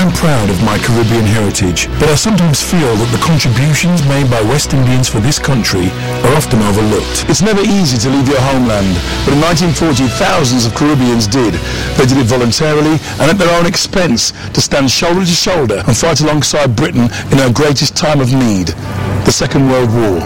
I'm proud of my Caribbean heritage, but I sometimes feel that the contributions made by West Indians for this country are often overlooked. It's never easy to leave your homeland, but in 1940 thousands of Caribbeans did. They did it voluntarily and at their own expense to stand shoulder to shoulder and fight alongside Britain in our greatest time of need, the Second World War.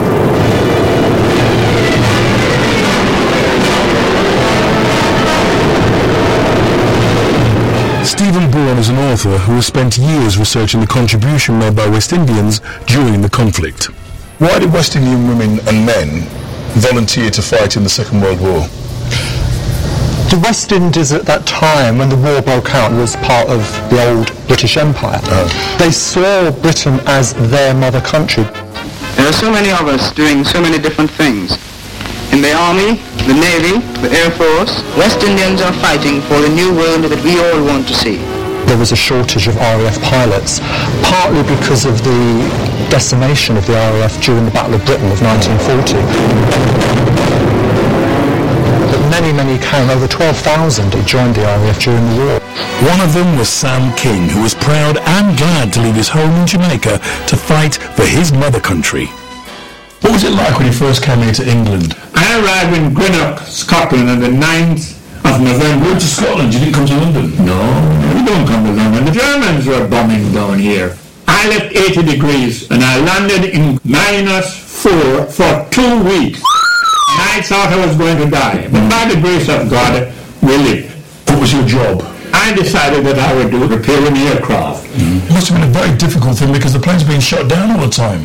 Stephen Bourne is an author who has spent years researching the contribution made by West Indians during the conflict. Why did West Indian women and men volunteer to fight in the Second World War? The West Indies at that time, when the war broke out, was part of the old British Empire. They saw Britain as their mother country. There are so many of us doing so many different things. In the Army, the Navy, the Air Force, West Indians are fighting for the new world that we all want to see. There was a shortage of RAF pilots, partly because of the decimation of the RAF during the Battle of Britain of 1940. But many came, over 12,000 had joined the RAF during the war. One of them was Sam King, who was proud and glad to leave his home in Jamaica to fight for his mother country. What was it like when you first came here to England? I arrived in Greenock, Scotland on the 9th of November. You went to Scotland, you didn't come to London? No, we don't come to London. The Germans were bombing down here. I left 80 degrees and I landed in -4 for 2 weeks. And I thought I was going to die. But by the grace of God, we lived. What was your job? I decided that I would do repairing aircraft. It must have been a very difficult thing because the plane's being shot down all the time.